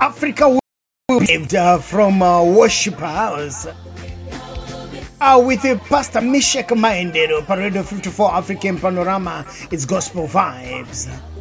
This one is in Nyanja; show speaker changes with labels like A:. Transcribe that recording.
A: Africa Waved from Worship House. With Pastor Meshach Maendero, Parade 54 African Panorama, it's gospel vibes.